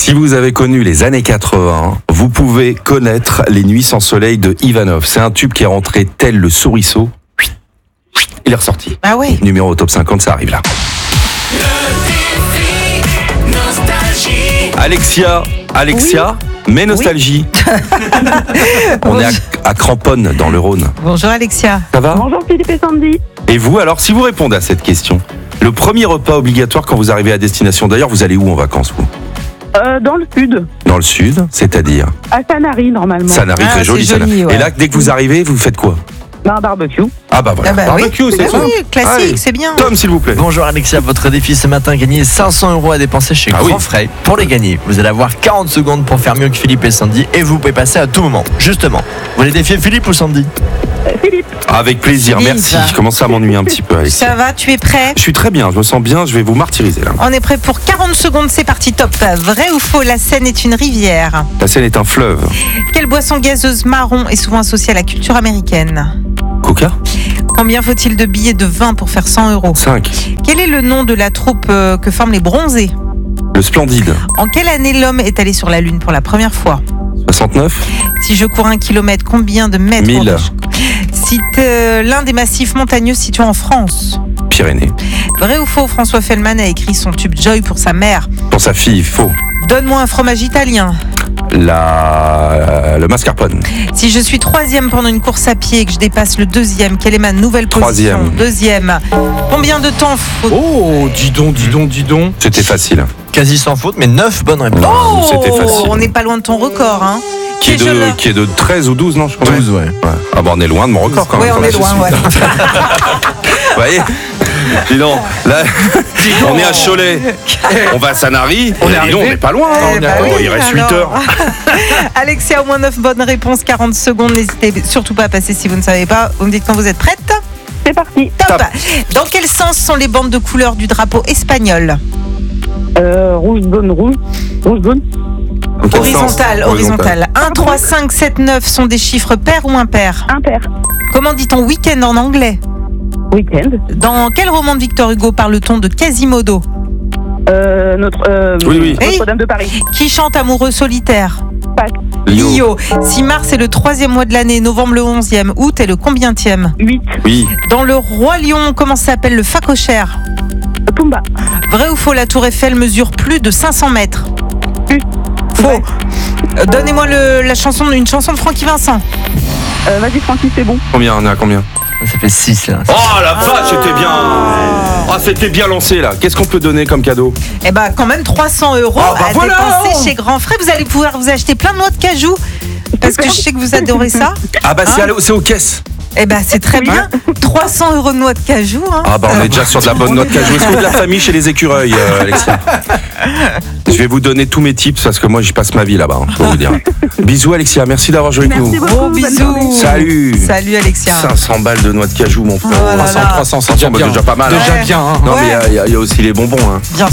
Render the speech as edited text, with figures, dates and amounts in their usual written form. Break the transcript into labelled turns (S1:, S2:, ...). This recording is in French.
S1: Si vous avez connu les années 80, vous pouvez connaître Les Nuits sans soleil de Ivanov. C'est un tube qui est rentré tel le souriceau. Il est ressorti.
S2: Ah ouais.
S1: Numéro au top 50, ça arrive là. Alexia, mais nostalgie. On est à Cramponne, dans le Rhône.
S2: Bonjour Alexia.
S1: Ça va?
S3: Bonjour Philippe et Sandy.
S1: Et vous, alors, si vous répondez à cette question, le premier repas obligatoire quand vous arrivez à destination, d'ailleurs, vous allez où en vacances, vous?
S3: Dans le sud,
S1: Dans le sud, c'est-à-dire
S3: à Sanary normalement.
S1: Sanary, très joli.
S2: c'est joli,
S1: Sanary.
S2: ouais.
S1: Et là, dès que vous arrivez, vous faites quoi?
S3: Un barbecue.
S1: Ah bah voilà,
S2: Ah bah
S1: barbecue,
S2: oui.
S1: c'est
S2: Ah
S1: ça.
S2: oui, classique,
S1: Allez.
S2: c'est bien.
S1: Tom, s'il vous plaît.
S4: Bonjour Alexia, votre défi ce matin, gagner 500 € à dépenser chez
S1: Ah oui.
S4: Grand Frais. Pour les gagner, vous allez avoir 40 secondes pour faire mieux que Philippe et Sandy et vous pouvez passer à tout moment. Justement, vous voulez défier Philippe ou Sandy?
S3: Philippe,
S1: Avec plaisir,
S2: Philippe.
S1: merci. Je commence à m'ennuyer un petit peu, Alexia.
S2: Ça va, tu es prêt?
S1: Je suis très bien, je me sens bien, je vais vous martyriser là.
S2: On est prêt pour 40 secondes, c'est parti, top. Vrai ou faux, la Seine est une rivière?
S1: La Seine est un fleuve.
S2: Quelle boisson gazeuse marron est souvent associée à la culture américaine?
S1: Coca?
S2: Combien faut-il de billets de vin pour faire 100 €?
S1: 5.
S2: Quel est le nom de la troupe que forment les Bronzés?
S1: Le Splendide?
S2: En quelle année l'homme est allé sur la Lune pour la première fois?
S1: 69.
S2: Si je cours 1 kilomètre, combien de mètres?
S1: 1000.
S2: Cite l'un des massifs montagneux situés en France.
S1: Pyrénées.
S2: Vrai ou faux, François Fellman a écrit son tube Joy pour sa mère.
S1: Pour sa fille, faux.
S2: Donne-moi un fromage italien.
S1: Le mascarpone.
S2: Si je suis 3e pendant une course à pied et que je dépasse le 2e, quelle est ma nouvelle position?
S1: 3e.
S2: 2e. Combien de temps faut...
S4: Oh, dis donc.
S1: C'était facile.
S4: Quasi sans faute, mais 9 bonnes réponses.
S2: Oh,
S1: C'était facile.
S2: on n'est pas loin de ton record, hein.
S1: Qui est de 13 ou 12, non, je crois.
S4: 12, ouais.
S1: Ah bah on est loin de mon record quand
S2: Oui,
S1: même.
S2: on est loin, ouais.
S1: Vous voyez? Dis donc, là, on est à Cholet, on va à Sanary, on n'est pas loin. Hein.
S2: Eh bah oui,
S1: Il reste 8
S2: alors.
S1: heures.
S2: Alexia, au moins 9 bonnes réponses, 40 secondes. N'hésitez surtout pas à passer si vous ne savez pas. Vous me dites quand vous êtes prête.
S3: c'est parti.
S2: Top. Dans quel sens sont les bandes de couleurs du drapeau espagnol?
S3: Rouge, jaune, rouge. Rouge, jaune.
S2: Horizontal. 1, 3, 5, 7, 9 sont des chiffres pairs ou impairs?
S3: Impair.
S2: Comment dit-on week-end en anglais?
S3: Week-end.
S2: Dans quel roman de Victor Hugo parle-t-on de Quasimodo?
S1: Oui.
S3: Notre-Dame de Paris.
S2: Qui chante Amoureux solitaire?
S1: Lio.
S2: Si mars est le 3e mois de l'année, novembre le 11e, août est le combientième?
S3: 8.
S1: Oui.
S2: Dans le Roi Lion, comment s'appelle le phacochère?
S3: Pumba.
S2: Vrai ou faux, la tour Eiffel mesure plus de 500 mètres? Faux.
S3: Ouais.
S2: Donnez-moi une chanson de Francky Vincent.
S3: Vas-y Francky, c'est bon.
S1: Combien on est à combien?
S4: Ça fait 6 là.
S1: Oh la vache, c'était bien. Ah, c'était bien lancé là. Qu'est-ce qu'on peut donner comme cadeau?
S2: Eh ben, quand même 300 €
S1: Ah, bah
S2: à
S1: voilà.
S2: dépenser chez Grand Frais. Vous allez pouvoir vous acheter plein de noix de cajou. Parce que je sais que vous adorez ça.
S1: Ah bah c'est aux caisses.
S2: Eh ben, c'est très bien. 300 € de noix de cajou. Hein.
S1: Ah bah on est déjà sur de la bonne noix de cajou. Est-ce que de la famille chez les écureuils, Alexia? Je vais vous donner tous mes tips parce que moi j'y passe ma vie là-bas, je peux vous dire. Bisous Alexia, merci d'avoir joué avec nous.
S3: Merci beaucoup.
S2: Gros
S3: bonne
S2: bisous.
S3: journée.
S1: Salut.
S2: Salut Alexia.
S1: 500 balles de noix de cajou mon frère.
S2: Oh là là.
S4: 300, c'est
S1: C'est déjà pas mal.
S4: Déjà
S2: Ouais.
S4: bien. Hein.
S1: Non
S2: Ouais.
S1: mais il y a aussi les bonbons. Hein.
S2: Bien